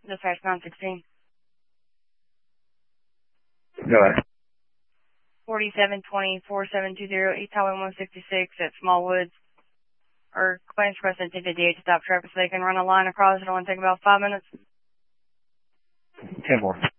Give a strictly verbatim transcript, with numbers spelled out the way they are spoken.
Dispatch nine sixteen. Go ahead. forty-seven twenty, forty-seven twenty, East Highway one sixty-six at Smallwoods. Or claims requesting ten fifty-eight to stop traffic so they can run a line across. It'll only take about five minutes. ten four.